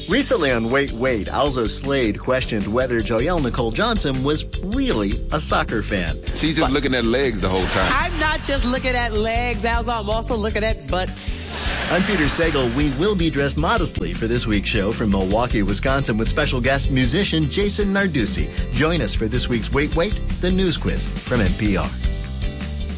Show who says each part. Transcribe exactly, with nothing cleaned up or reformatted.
Speaker 1: Recently on Wait, Wait, Alzo Slade questioned whether Joelle Nicole Johnson was really a soccer fan.
Speaker 2: She's just but, looking at legs the whole time.
Speaker 3: I'm not just looking at legs, Alzo. I'm also looking at butts.
Speaker 1: I'm Peter Sagal. We will be dressed modestly for this week's show from Milwaukee, Wisconsin, with special guest musician Jason Narducci. Join us for this week's Wait, Wait, the news quiz from N P R.